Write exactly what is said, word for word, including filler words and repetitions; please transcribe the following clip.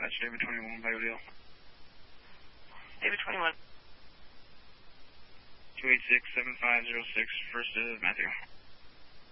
Dispatch, David twenty-one, Bio Deal. David twenty-one. two eight six, seven five zero six, first is Matthew.